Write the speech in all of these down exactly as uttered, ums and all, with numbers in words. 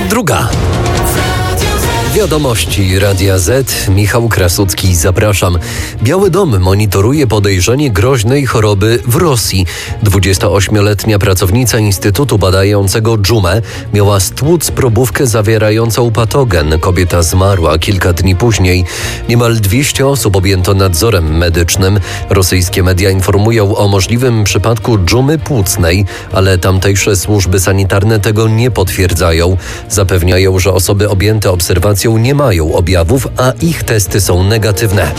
Druga. Wiadomości Radia Z. Michał Krasucki, zapraszam. Biały Dom monitoruje podejrzenie groźnej choroby w Rosji. dwudziestoośmioletnia pracownica Instytutu badającego dżumę miała stłuc probówkę zawierającą patogen. Kobieta zmarła kilka dni później. Niemal dwieście osób objęto nadzorem medycznym. Rosyjskie media informują o możliwym przypadku dżumy płucnej, ale tamtejsze służby sanitarne tego nie potwierdzają. Zapewniają, że osoby objęte obserwacją nie mają objawów, a ich testy są negatywne.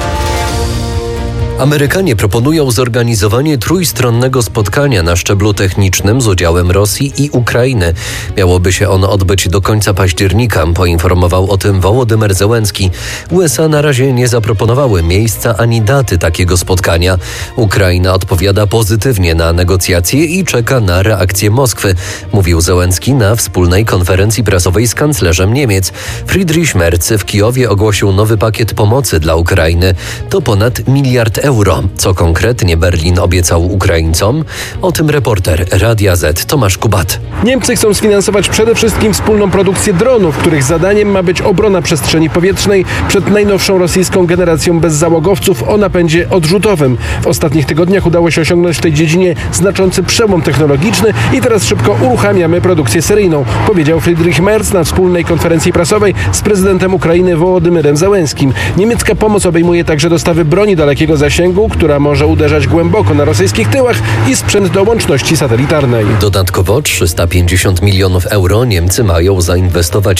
Amerykanie proponują zorganizowanie trójstronnego spotkania na szczeblu technicznym z udziałem Rosji i Ukrainy. Miałoby się ono odbyć do końca października, poinformował o tym Wołodymyr Zełenski. U S A na razie nie zaproponowały miejsca ani daty takiego spotkania. Ukraina odpowiada pozytywnie na negocjacje i czeka na reakcję Moskwy, mówił Zełenski na wspólnej konferencji prasowej z kanclerzem Niemiec. Friedrich Merz w Kijowie ogłosił nowy pakiet pomocy dla Ukrainy. To ponad miliard euro. Euro. Co konkretnie Berlin obiecał Ukraińcom? O tym reporter Radia Z Tomasz Kubat. Niemcy chcą sfinansować przede wszystkim wspólną produkcję dronów, których zadaniem ma być obrona przestrzeni powietrznej przed najnowszą rosyjską generacją bezzałogowców o napędzie odrzutowym. W ostatnich tygodniach udało się osiągnąć w tej dziedzinie znaczący przełom technologiczny i teraz szybko uruchamiamy produkcję seryjną, powiedział Friedrich Merz na wspólnej konferencji prasowej z prezydentem Ukrainy Wołodymyrem Zełenskim. Niemiecka pomoc obejmuje także dostawy broni dalekiego zasięgu, która może uderzać głęboko na rosyjskich tyłach, i sprzęt do łączności satelitarnej. Dodatkowo trzysta pięćdziesiąt milionów euro Niemcy mają zainwestować